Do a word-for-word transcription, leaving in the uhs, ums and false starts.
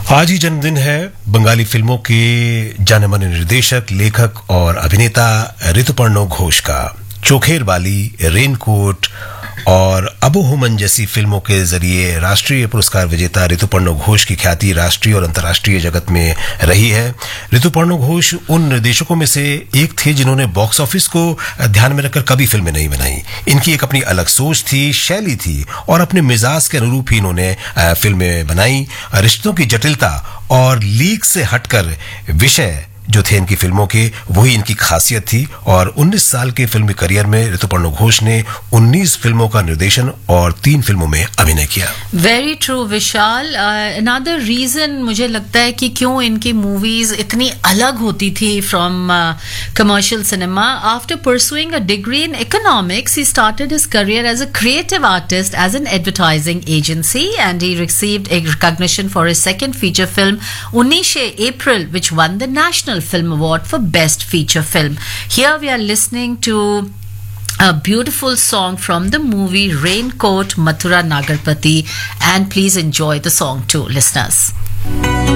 आज ही जन्मदिन है बंगाली फिल्मों के जाने माने निर्देशक, लेखक और अभिनेता ऋतुपर्णो घोष का। चोखेर वाली, रेनकोट और अबो हुमन जैसी फिल्मों के जरिए राष्ट्रीय पुरस्कार विजेता ऋतुपर्णो घोष की ख्याति राष्ट्रीय और अंतर्राष्ट्रीय जगत में रही है। ऋतुपर्णो घोष उन निर्देशकों में से एक थे जिन्होंने बॉक्स ऑफिस को ध्यान में रखकर कभी फिल्में नहीं बनाई। इनकी एक अपनी अलग सोच थी, शैली थी और अपने मिजाज के अनुरूप ही इन्होंने फिल्में बनाई। रिश्तों की जटिलता और लीक से हटकर विषय जो थे इनकी फिल्मों के, वही इनकी खासियत थी। और उन्नीस साल के फिल्मी करियर में ऋतुपर्णो घोष ने उन्नीस फिल्मों का निर्देशन और तीन फिल्मों में अभिनय किया। वेरी ट्रू विशाल। अनदर रीजन मुझे लगता है कि क्यों इनकी मूवीज इतनी अलग होती थी from commercial cinema. After pursuing a degree in economics, he started his career as a creative artist as an advertising agency and he received a recognition for his second feature film Unishe April, which won the National Film Award for Best Feature Film. Here we are listening to a beautiful song from the movie Raincoat, Mathura Nagarpati, and please enjoy the song too, listeners.